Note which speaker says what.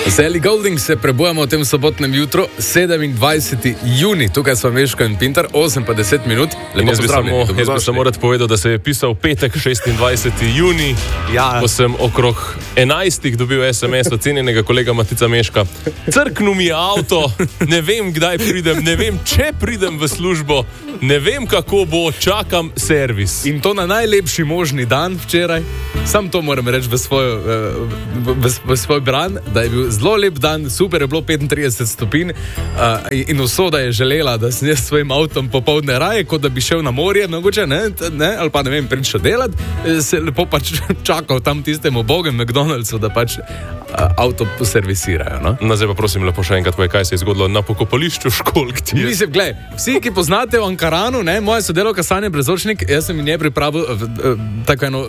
Speaker 1: Z Ellie Goulding se prebujamo v tem sobotnem jutru, 27. juni. Tukaj smo Meško in Pintar, 8 pa 10 minut.
Speaker 2: Jaz bi samo rad povedal, da se je pisal petek, 26. juni, ko sem okrog 11. dobil SMS od cenjenega kolega Matica Meška. Crknil mi je avto, ne vem, kdaj pridem, ne vem, če pridem v službo, ne vem, kako bo, čakam servis.
Speaker 1: In to na najlepši možni dan včeraj. Sam to moram reči v svoj bran, da je bil zelo lep dan, super je bilo 35 stopinj in usoda je želela, da sem jaz s svojim avtom popoldne raje, kot da bi šel na morje, mogoče ne, ali pa ne vem, prišel delati, se lepo pač čakal tam tistemu bogem McDonald'su, da pač avto servisirajo. No?
Speaker 2: No, zdaj pa prosim lepo še enkrat, kaj se je zgodilo na pokopališču Školjk.
Speaker 1: Mislim, glej, vsi, ki poznate v Ankaranu, moja sodelavka Sanja Brezočnik, jaz sem njej pripravil tako eno